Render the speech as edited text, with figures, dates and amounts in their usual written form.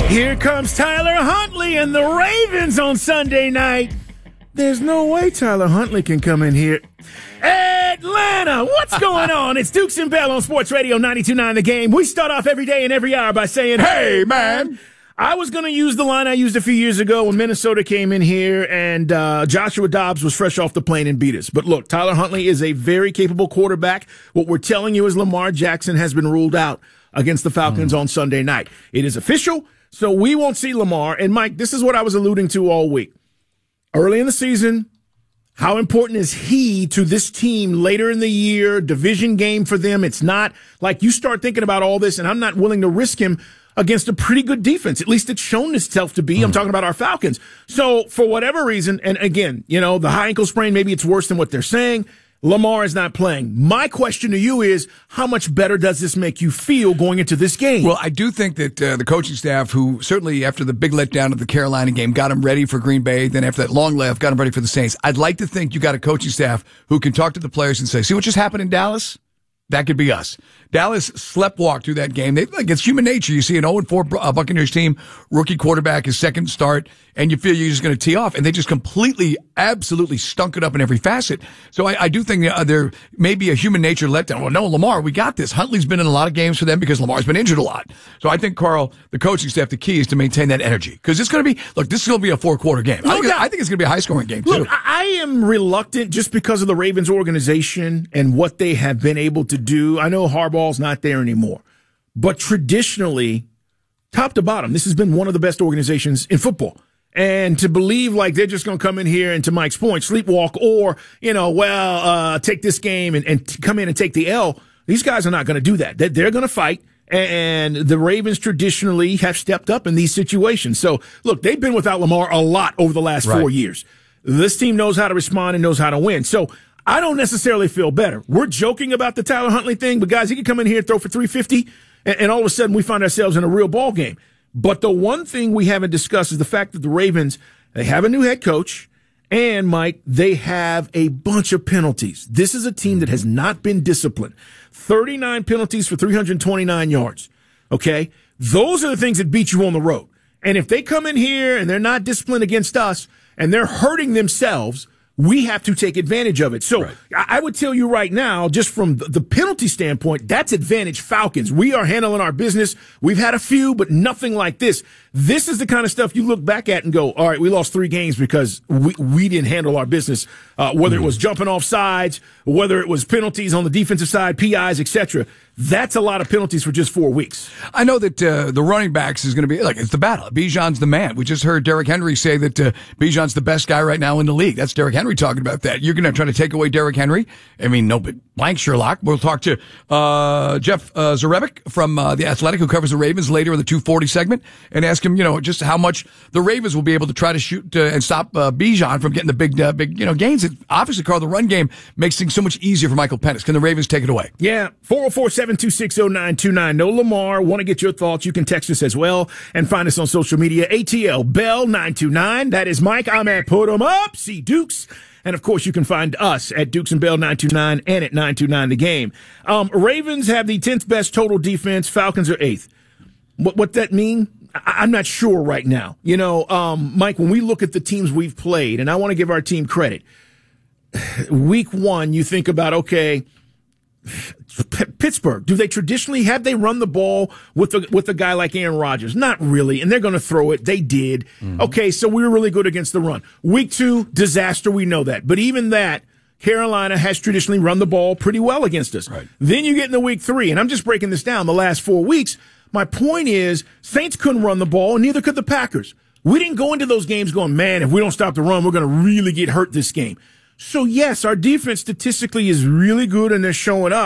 Here comes Tyler Huntley and the Ravens on Sunday night. There's no way Tyler Huntley can come in here. Atlanta, what's going on? It's Dukes and Bell on Sports Radio 92.9 The Game. We start off every day and every hour by saying, hey, man. I was going to use the line I used a few years ago when Minnesota came in here and Joshua Dobbs was fresh off the plane and beat us. But look, Tyler Huntley is a very capable quarterback. What we're telling you is Lamar Jackson has been ruled out against the Falcons on Sunday night. It is official, so we won't see Lamar. And, Mike, this is what I was alluding to all week. Early in the season, how important is he to this team later in the year, division game for them? It's not like you start thinking about all this, and I'm not willing to risk him against a pretty good defense. At least it's shown itself to be. I'm talking about our Falcons. So for whatever reason, and again, you know, the high ankle sprain, maybe it's worse than what they're saying. Lamar is not playing. My question to you is, how much better does this make you feel going into this game? Well, I do think that the coaching staff, who certainly after the big letdown of the Carolina game, got him ready for Green Bay, then after that long layoff, got him ready for the Saints. I'd like to think you got a coaching staff who can talk to the players and say, see what just happened in Dallas? That could be us. Dallas sleptwalked through that game. It's human nature. You see an 0-4 Buccaneers team, rookie quarterback, his second start, and you feel you're just going to tee off. And they just completely, absolutely stunk it up in every facet. So I do think there may be a human nature letdown. Well, no, Lamar, we got this. Huntley's been in a lot of games for them because Lamar's been injured a lot. So I think, Carl, the coaching staff, the key is to maintain that energy. Because it's going to be, this is going to be a 4-quarter game. I think it's going to be a high-scoring game, too. Look, I am reluctant just because of the Ravens organization and what they have been able to do. I know Harbaugh's not there anymore. But traditionally, top to bottom, this has been one of the best organizations in football. And to believe like they're just going to come in here and, to Mike's point, sleepwalk or, take this game and come in and take the L, these guys are not going to do that. They're going to fight. And the Ravens traditionally have stepped up in these situations. So, look, they've been without Lamar a lot over the last 4 years. This team knows how to respond and knows how to win. So, I don't necessarily feel better. We're joking about the Tyler Huntley thing, but guys, he could come in here and throw for 350, and all of a sudden we find ourselves in a real ball game. But the one thing we haven't discussed is the fact that the Ravens, they have a new head coach, and, Mike, they have a bunch of penalties. This is a team that has not been disciplined. 39 penalties for 329 yards, okay? Those are the things that beat you on the road. And if they come in here and they're not disciplined against us and they're hurting themselves, we have to take advantage of it. So I would tell you right now, just from the penalty standpoint, that's advantage Falcons. We are handling our business. We've had a few, but nothing like this. This is the kind of stuff you look back at and go, all right, we lost 3 games because we didn't handle our business, whether it was jumping off sides, whether it was penalties on the defensive side, PIs, etc. That's a lot of penalties for just 4 weeks. I know that the running backs is going to be, it's the battle. Bijan's the man. We just heard Derrick Henry say that Bijan's the best guy right now in the league. That's Derrick Henry talking about that. You're going to try to take away Derrick Henry? I mean, no, but blank Sherlock. We'll talk to Jeff Zarebic from The Athletic, who covers the Ravens, later in the 240 segment, and ask him, just how much the Ravens will be able to try to shoot and stop Bijan from getting the big gains. Obviously, Carl, the run game makes things so much easier for Michael Penix. Can the Ravens take it away? Yeah, 404-726-0929. No Lamar. Want to get your thoughts? You can text us as well and find us on social media. ATL Bell 929. That is Mike. I'm at Put 'em Up. See Dukes. And, of course, you can find us at Dukes and Bell 929 and at 929 The Game. Ravens have the 10th best total defense. Falcons are 8th. What that mean? I'm not sure right now. Mike, when we look at the teams we've played, and I want to give our team credit, week 1, you think about, okay, Pittsburgh, have they run the ball with a guy like Aaron Rodgers? Not really, and they're going to throw it. They did. Mm-hmm. Okay, so we were really good against the run. Week 2, disaster, we know that. But even that, Carolina has traditionally run the ball pretty well against us. Right. Then you get into week 3, and I'm just breaking this down, the last 4 weeks. My point is, Saints couldn't run the ball, and neither could the Packers. We didn't go into those games going, man, if we don't stop the run, we're going to really get hurt this game. So, yes, our defense statistically is really good, and they're showing up.